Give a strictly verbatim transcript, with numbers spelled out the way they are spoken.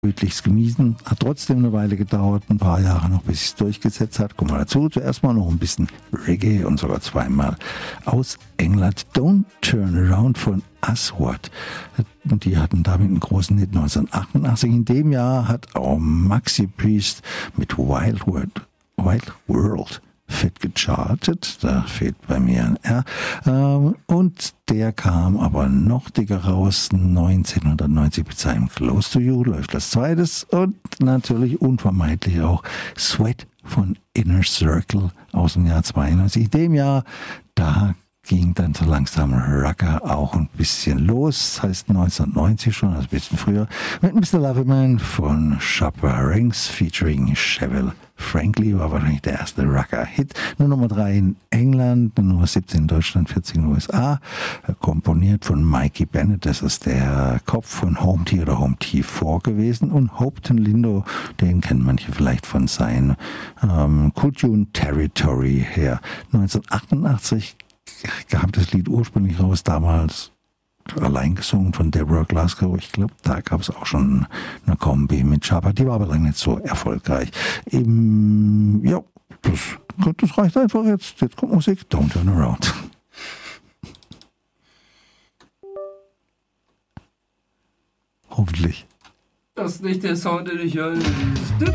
Gütlichst gemieden, hat trotzdem eine Weile gedauert, ein paar Jahre noch, bis es durchgesetzt hat. Kommen wir dazu, zuerst mal noch ein bisschen Reggae und sogar zweimal aus England. Don't Turn Around von Aswad. Und die hatten damit einen großen Hit neunzehnhundertachtundachtzig. In dem Jahr hat auch Maxi Priest mit Wild World, Wild World fett gechartet, da fehlt bei mir ein R. Ähm, und der kam aber noch dicker raus, neunzehnhundertneunzig mit seinem Close to You läuft das zweites und natürlich unvermeidlich auch Sweat von Inner Circle aus dem Jahr zweiundneunzig. In dem Jahr, da ging dann so langsam Rugger auch ein bisschen los, das heißt neunzehnhundertneunzig schon, also ein bisschen früher, mit Mister Loverman von Chopper Rings featuring Chevelle Frankly, war wahrscheinlich der erste Rugger-Hit. Nur Nummer drei in England, Nummer siebzehn in Deutschland, vierzehn in den U S A, komponiert von Mikey Bennett, das ist der Kopf von Home T oder Home T vier gewesen, und Hopton Lindo, den kennen manche vielleicht von seinem ähm, Cool Tune Territory her. neunzehnhundertachtundachtzig gab das Lied ursprünglich raus, damals allein gesungen von Deborah Glasgow. Ich glaube, da gab es auch schon eine Kombi mit Chopper, die war aber lange nicht so erfolgreich. Im, ja, das, das reicht einfach jetzt. Jetzt kommt Musik, Don't Turn Around. Hoffentlich. Das ist nicht der Sound, den ich höre.